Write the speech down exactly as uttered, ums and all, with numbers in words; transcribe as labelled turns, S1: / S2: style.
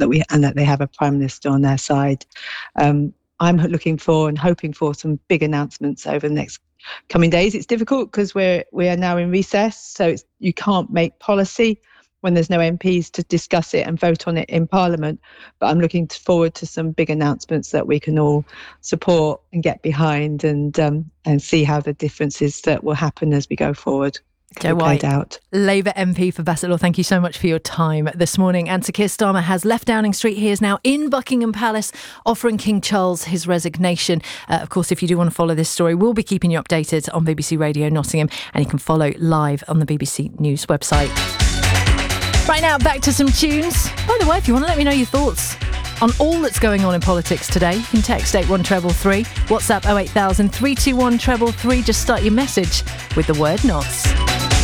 S1: that we and that they have a Prime Minister on their side. Um, I'm looking for and hoping for some big announcements over the next coming days. It's difficult because we're we are now in recess, so it's, you can't make policy when there's no M Ps to discuss it and vote on it in Parliament. But I'm looking forward to some big announcements that we can all support and get behind, and um, and see how the differences that will happen as we go forward
S2: Jo White, out. Labour M P for Bassetlaw, thank you so much for your time this morning. And Sir Keir Starmer has left Downing Street. He is now in Buckingham Palace offering King Charles his resignation. Uh, of course, if you do want to follow this story, we'll be keeping you updated on B B C Radio Nottingham, and you can follow live on the B B C News website. Right now, back to some tunes. By the way, if you want to let me know your thoughts on all that's going on in politics today, you can text eight one three three, WhatsApp oh eight thousand, three two one three three. Just start your message with the word N O T S.